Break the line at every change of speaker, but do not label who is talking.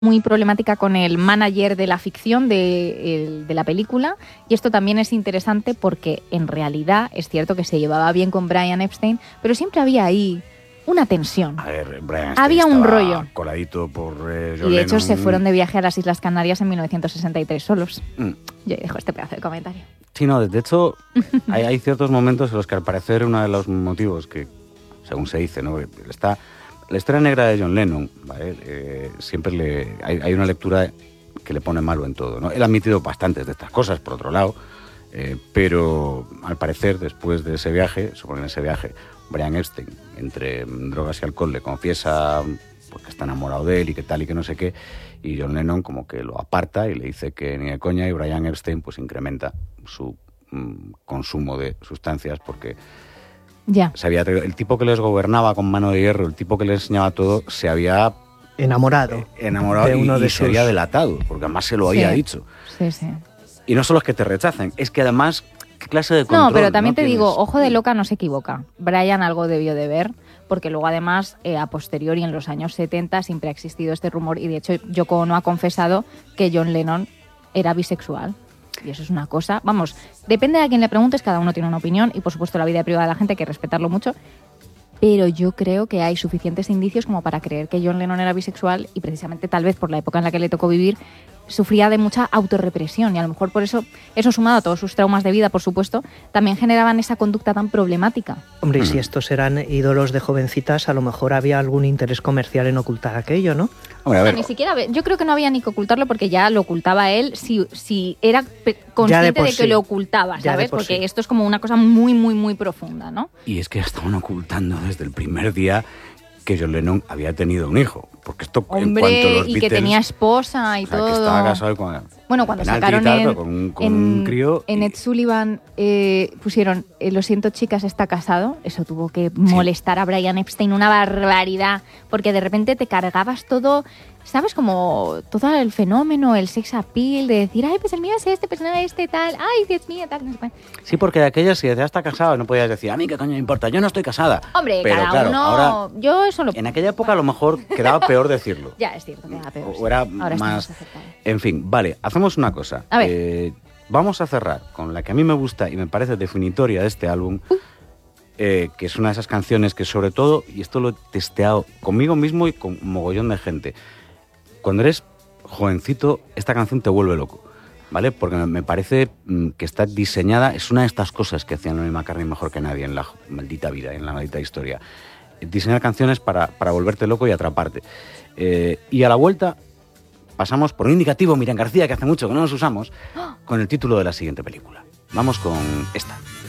muy problemática con el manager de la ficción de la película, y esto también es interesante porque en realidad es cierto que se llevaba bien con Brian Epstein, pero siempre había ahí una tensión.
A ver, Brian
había
un
rollo
coladito por John
y de hecho
Lennon.
se fueron de viaje a las Islas Canarias en 1963 solos. Yo dejo este pedazo de comentario.
Sí, no, de hecho hay ciertos momentos en los que al parecer uno de los motivos que, según se dice, ¿no? Está la historia negra de John Lennon, ¿vale? Siempre hay una lectura que le pone malo en todo, ¿no? Él ha admitido bastantes de estas cosas, por otro lado, pero al parecer, después de ese viaje, supone en ese viaje, Brian Epstein, entre drogas y alcohol, le confiesa porque está enamorado de él y que tal y que no sé qué, y John Lennon como que lo aparta y le dice que ni de coña, y Brian Epstein pues incrementa su consumo de sustancias porque...
Ya.
El tipo que les gobernaba con mano de hierro, el tipo que les enseñaba todo, se había
enamorado
de uno de se había delatado, porque además se lo había dicho.
Sí, sí.
Y no solo es que te rechacen, es que además, ¿qué clase de control?
No, pero también te
tienes?
digo, ojo de loca no se equivoca. Brian algo debió de ver, porque luego además, a posteriori, en los años 70, siempre ha existido este rumor, y de hecho Yoko Ono ha confesado que John Lennon era bisexual. Y eso es una cosa, vamos, depende de a quién le preguntes, cada uno tiene una opinión, y por supuesto la vida privada de la gente hay que respetarlo mucho, pero yo creo que hay suficientes indicios como para creer que John Lennon era bisexual, y precisamente tal vez por la época en la que le tocó vivir, sufría de mucha autorrepresión, y a lo mejor por eso sumado a todos sus traumas de vida, por supuesto, también generaban esa conducta tan problemática.
Hombre, y si estos eran ídolos de jovencitas, a lo mejor había algún interés comercial en ocultar aquello, ¿no?
Hombre, a ver.
Ni siquiera, yo creo que no había ni que ocultarlo, porque ya lo ocultaba él si era consciente de que lo ocultaba, ¿sabes? Porque esto es como una cosa muy, muy, muy profunda, ¿no?
Y es que estaban ocultando desde el primer día que John Lennon había tenido un hijo. Porque esto,
hombre,
en cuanto a los
y
Beatles,
que tenía esposa y todo.
Que estaba casado con...
Bueno, cuando sacaron
con un crío...
En Ed Sullivan pusieron lo siento chicas, está casado. Eso tuvo que molestar a Brian Epstein una barbaridad, porque de repente te cargabas todo, ¿sabes? Como todo el fenómeno, el sex appeal, de decir, ay, pues el mío es este, pues no este, tal, ay, Dios mío, tal, no sé cuál.
Sí, porque de aquellas, si decías está casado, no podías decir, a mí qué coño me importa, yo no estoy casada.
Hombre,
pero
cada
claro,
uno...
Ahora,
yo eso lo...
En aquella época a lo mejor quedaba peor decirlo.
Ya, es cierto, quedaba peor.
O era
ahora
más... En fin, vale, hacemos una cosa.
A ver.
Vamos a cerrar con la que a mí me gusta y me parece definitoria de este álbum, que es una de esas canciones que sobre todo, y esto lo he testeado conmigo mismo y con un mogollón de gente, cuando eres jovencito, esta canción te vuelve loco, ¿vale? Porque me parece que está diseñada, es una de estas cosas que hacían Lennon y McCartney mejor que nadie en la maldita vida, en la maldita historia. Diseñar canciones para volverte loco y atraparte. Y a la vuelta pasamos por un indicativo, Miriam García, que hace mucho que no nos usamos, con el título de la siguiente película. Vamos con esta.